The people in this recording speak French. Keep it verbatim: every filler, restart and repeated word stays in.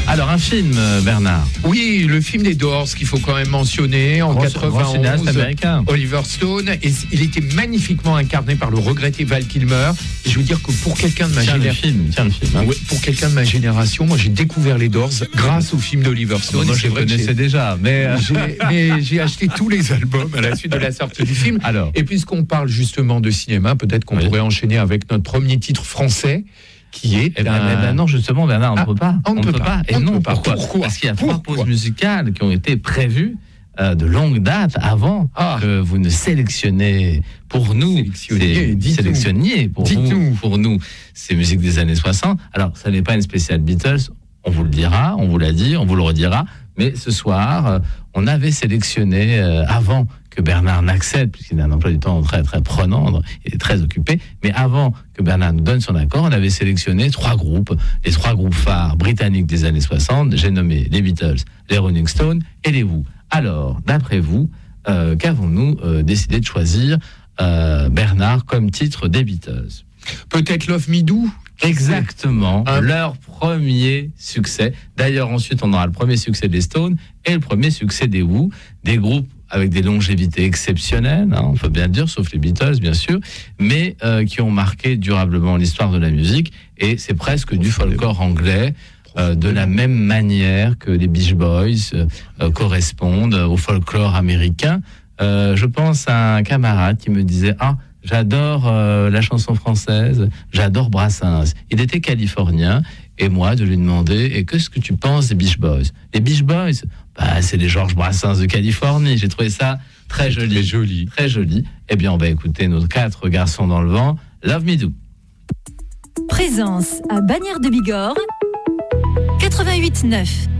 Alors, un film, Bernard. Oui, le film des Doors qu'il faut quand même mentionner en Grand, quatre-vingt-onze. grand cinéaste américain. Oliver Stone, et il était magnifiquement incarné par le regretté Val Kilmer. Et je veux dire que pour quelqu'un de ma génération, tiens le film, hein. ouais, pour quelqu'un de ma génération, moi j'ai découvert les Doors grâce au film d'Oliver Stone. Ah, moi, je vrai connaissais déjà, mais euh... j'ai, mais j'ai acheté tous les albums à la suite de la sortie du film. Alors, et puisqu'on parle justement de cinéma, peut-être qu'on oui. pourrait enchaîner avec notre premier titre français. Qui est eh ben, un... eh ben non, justement, Bernard, on ne ah, peut pas. On ne peut, peut pas. Et on non, peut pas. pourquoi, pourquoi Parce qu'il y a pourquoi trois pauses musicales qui ont été prévues euh, de longue date avant ah. que vous ne sélectionnez pour nous, sélectionniez, sélectionniez pour, vous, pour nous ces musiques des années soixante. Alors, ça n'est pas une spéciale Beatles, on vous le dira, on vous l'a dit, on vous le redira. Mais ce soir, euh, on avait sélectionné euh, avant que Bernard n'accède, puisqu'il a un emploi du temps très très prenant, il est très occupé, mais avant que Bernard nous donne son accord, on avait sélectionné trois groupes, les trois groupes phares britanniques des années soixante, j'ai nommé les Beatles, les Rolling Stones et les Who. Alors, d'après vous, euh, qu'avons-nous euh, décidé de choisir, euh, Bernard, comme titre des Beatles ? Peut-être Love Me Do ? Exactement, hein? Leur premier succès. D'ailleurs, ensuite, on aura le premier succès des Stones et le premier succès des Who, des groupes avec des longévités exceptionnelles, hein, on peut bien le dire, sauf les Beatles, bien sûr, mais euh, qui ont marqué durablement l'histoire de la musique, et c'est presque du folklore anglais, euh, de la même manière que les Beach Boys euh, correspondent au folklore américain. Euh, je pense à un camarade qui me disait « Ah, j'adore euh, la chanson française, j'adore Brassens. » Il était californien, et moi, de lui demander « Et qu'est-ce que tu penses des Beach Boys ?» Les Beach Boys, bah, c'est les Georges Brassens de Californie. J'ai trouvé ça très joli. Très joli. Très joli. Eh bien, on va écouter nos quatre garçons dans le vent. Love Me Do. Présence à Bagnères de Bigorre, quatre-vingt-huit neuf.